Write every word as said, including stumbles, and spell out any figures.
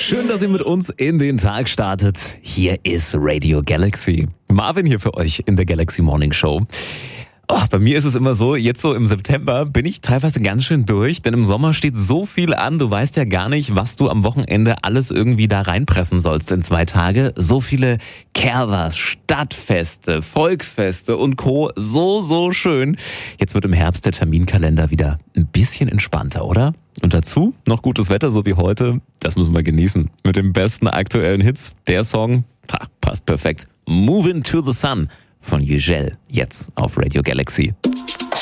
Schön, dass ihr mit uns in den Tag startet. Hier ist Radio Galaxy. Marvin hier für euch in der Galaxy Morning Show. Oh, bei mir ist es immer so, jetzt so im September bin ich teilweise ganz schön durch, denn im Sommer steht so viel an. Du weißt ja gar nicht, was du am Wochenende alles irgendwie da reinpressen sollst in zwei Tage. So viele Kervas, Stadtfeste, Volksfeste und Co. So, so schön. Jetzt wird im Herbst der Terminkalender wieder ein bisschen entspannter, oder? Und dazu noch gutes Wetter, so wie heute. Das müssen wir genießen. Mit den besten aktuellen Hits. Der Song, ha, passt perfekt. Moving to the Sun von Yücel, jetzt auf Radio Galaxy.